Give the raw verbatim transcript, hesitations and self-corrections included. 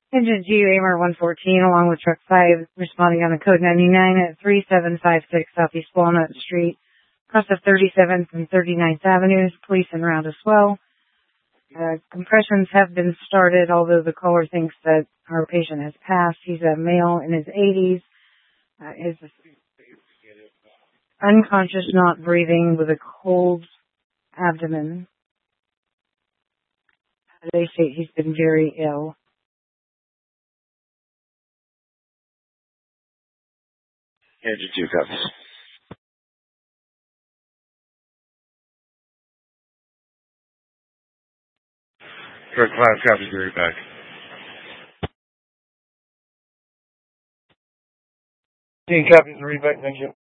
Engine G U A M R one fourteen along with Truck five responding on the code ninety-nine at three seven five six Southeast Walnut Street, across the thirty-seventh and thirty-ninth Avenues. Police en route as well. Uh, compressions have been started, although the caller thinks that our patient has passed. He's a male in his eighties. Uh, is unconscious, not breathing, with a cold abdomen. They say he's been very ill. Engine two copies. Truck five copies, be right back. Team copies, read back, thank you.